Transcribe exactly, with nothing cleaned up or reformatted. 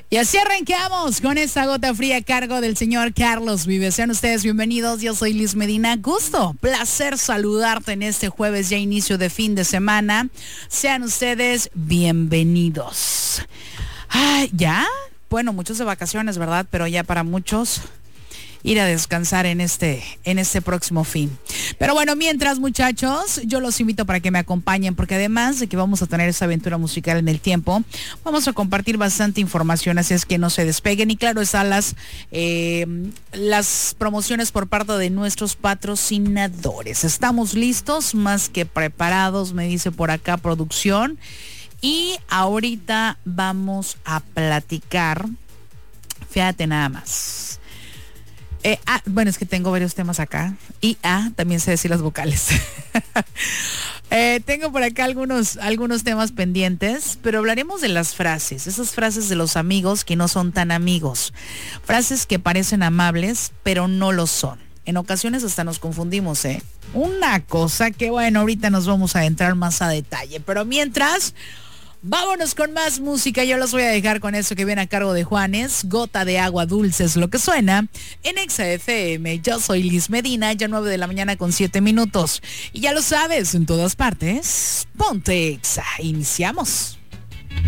Y así arranqueamos con esta gota fría a cargo del señor Carlos Vives. Sean ustedes bienvenidos, yo soy Liz Medina. Gusto, placer saludarte en este jueves, ya inicio de fin de semana. Sean ustedes bienvenidos. Ah, ¿ya? Bueno, muchos de vacaciones, ¿verdad? Pero ya para muchos ir a descansar en este, en este próximo fin. Pero bueno, mientras, muchachos, yo los invito para que me acompañen, porque además de que vamos a tener esta aventura musical en el tiempo, vamos a compartir bastante información, así es que no se despeguen. Y claro, están las, eh, las promociones por parte de nuestros patrocinadores. Estamos listos, más que preparados, me dice por acá producción. Y ahorita vamos a platicar, fíjate nada más. Eh, ah, bueno, es que tengo varios temas acá. Y ah, también sé decir las vocales. eh, tengo por acá algunos, algunos temas pendientes, pero hablaremos de las frases, esas frases de los amigos que no son tan amigos. Frases que parecen amables, pero no lo son. En ocasiones hasta nos confundimos, ¿eh? Una cosa que, bueno, ahorita nos vamos a entrar más a detalle. Pero mientras, vámonos con más música. Yo los voy a dejar con eso que viene a cargo de Juanes. Gota de agua dulce es lo que suena en Exa F M. Yo soy Liz Medina, ya nueve de la mañana con siete minutos. Y ya lo sabes, en todas partes, ponte Exa. Iniciamos.